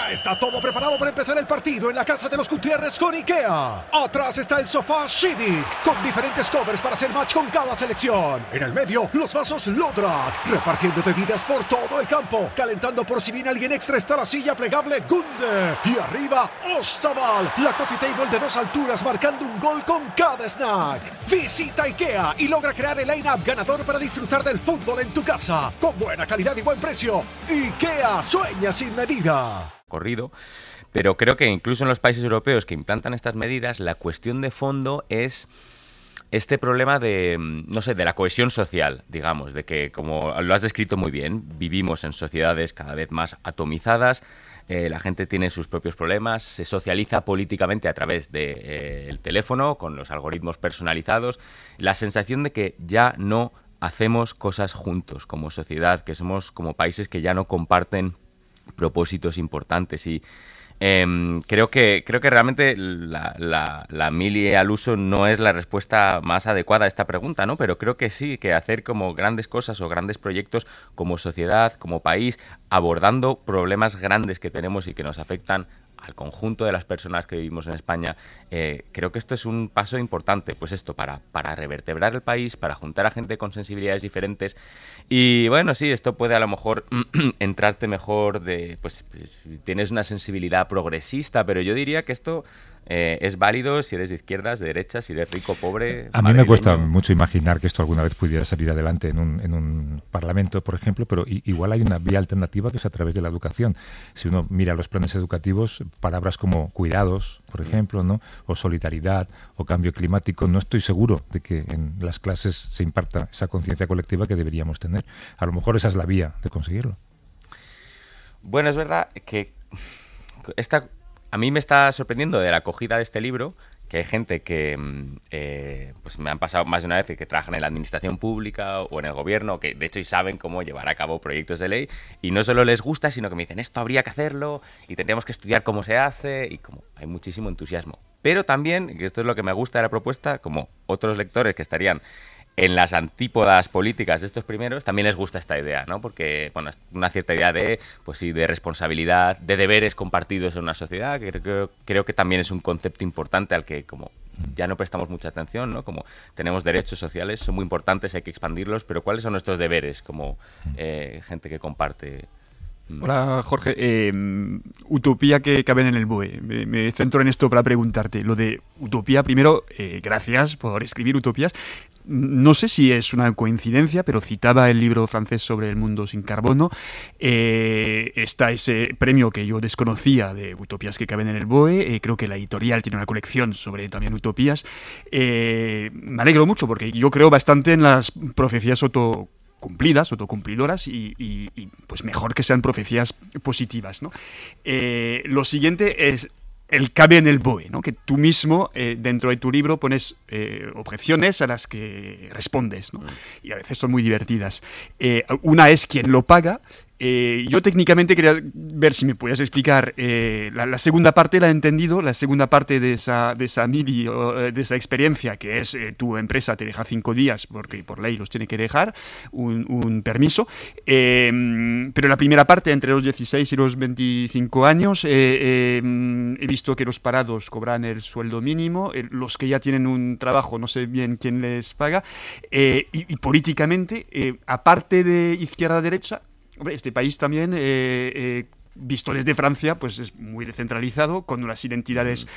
Ya está todo preparado para empezar el partido en la casa de los Gutiérrez con IKEA. Atrás está el sofá Civic, con diferentes covers para hacer match con cada selección. En el medio, los vasos Lodrat, repartiendo bebidas por todo el campo. Calentando por si viene alguien extra está la silla plegable Gunde. Y arriba, Ostaval, la coffee table de 2 alturas marcando un gol con cada snack. Visita IKEA y logra crear el line-up ganador para disfrutar del fútbol en tu casa. Con buena calidad y buen precio. IKEA, sueña sin medida. Corrido, pero creo que incluso en los países europeos que implantan estas medidas, la cuestión de fondo es este problema de, no sé, de la cohesión social, digamos, de que, como lo has descrito muy bien, vivimos en sociedades cada vez más atomizadas, la gente tiene sus propios problemas, se socializa políticamente a través del teléfono, con los algoritmos personalizados, la sensación de que ya no hacemos cosas juntos como sociedad, que somos como países que ya no comparten propósitos importantes y creo que realmente la mili al uso no es la respuesta más adecuada a esta pregunta, ¿no? Pero creo que sí, que hacer como grandes cosas o grandes proyectos como sociedad, como país, abordando problemas grandes que tenemos y que nos afectan al conjunto de las personas que vivimos en España, creo que esto es un paso importante, pues esto, para revertebrar el país, para juntar a gente con sensibilidades diferentes. Y bueno, sí, esto puede a lo mejor entrarte mejor pues tienes una sensibilidad progresista, pero yo diría que esto es válido si eres de izquierdas, de derechas, si eres rico, pobre. A mí me cuesta mucho imaginar que esto alguna vez pudiera salir adelante en un parlamento, por ejemplo, pero igual hay una vía alternativa que es a través de la educación. Si uno mira los planes educativos, palabras como cuidados, por ejemplo, ¿no? O solidaridad, o cambio climático, no estoy seguro de que en las clases se imparta esa conciencia colectiva que deberíamos tener. A lo mejor esa es la vía de conseguirlo. Bueno, es verdad que a mí me está sorprendiendo de la acogida de este libro, que hay gente que pues me han pasado más de una vez que trabajan en la administración pública o en el gobierno, que de hecho saben cómo llevar a cabo proyectos de ley, y no solo les gusta, sino que me dicen, esto habría que hacerlo, y tendríamos que estudiar cómo se hace, y como hay muchísimo entusiasmo. Pero también, que esto es lo que me gusta de la propuesta, como otros lectores que estarían en las antípodas políticas de estos primeros, también les gusta esta idea, ¿no? Porque, bueno, es una cierta idea de, pues sí, de responsabilidad, de deberes compartidos en una sociedad, que creo que también es un concepto importante al que, como ya no prestamos mucha atención, ¿no? Como tenemos derechos sociales, son muy importantes, hay que expandirlos, pero ¿cuáles son nuestros deberes como gente que comparte? Hola, Jorge. Utopía que caben en el BOE. Me centro en esto para preguntarte. Lo de utopía, primero, gracias por escribir utopías. No sé si es una coincidencia, pero citaba el libro francés sobre el mundo sin carbono. Está ese premio que yo desconocía de utopías que caben en el BOE. Creo que la editorial tiene una colección sobre también utopías. Me alegro mucho porque yo creo bastante en las profecías autocumplidoras y pues mejor que sean profecías positivas, ¿no? Lo siguiente es el cabe en el BOE, ¿no? Que tú mismo dentro de tu libro pones objeciones a las que respondes, ¿no? Y a veces son muy divertidas. Una es quién lo paga. Yo técnicamente quería ver si me podías explicar la segunda parte, la he entendido, la segunda parte de esa MIBI, de esa experiencia, que es tu empresa te deja 5 días, porque por ley los tiene que dejar, un permiso, pero la primera parte, entre los 16 y los 25 años, he visto que los parados cobran el sueldo mínimo, los que ya tienen un trabajo, no sé bien quién les paga, y políticamente, aparte de izquierda-derecha, hombre, este país también, visto desde Francia, pues es muy descentralizado, con unas identidades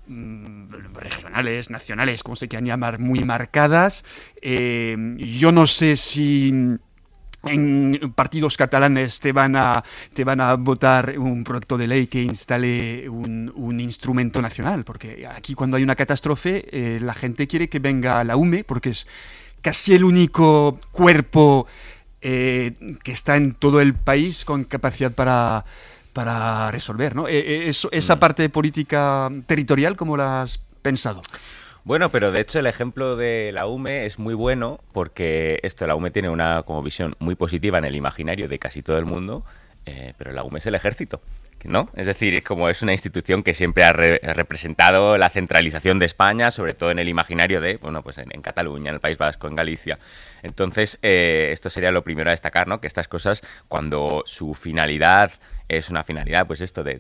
regionales, nacionales, como se quieran llamar, muy marcadas. Yo no sé si en partidos catalanes te van a votar un proyecto de ley que instale un instrumento nacional, porque aquí cuando hay una catástrofe, la gente quiere que venga la UME, porque es casi el único cuerpo que está en todo el país con capacidad para resolver, ¿no? Esa parte política territorial, ¿cómo la has pensado? Bueno, pero de hecho el ejemplo de la UME es muy bueno porque la UME tiene una como visión muy positiva en el imaginario de casi todo el mundo, pero la UME es el ejército, ¿no? Es decir, es una institución que siempre ha representado la centralización de España, sobre todo en el imaginario de, bueno, pues en Cataluña, en el País Vasco, en Galicia. Entonces, esto sería lo primero a destacar, ¿no? Que estas cosas, cuando su finalidad es una finalidad, pues esto de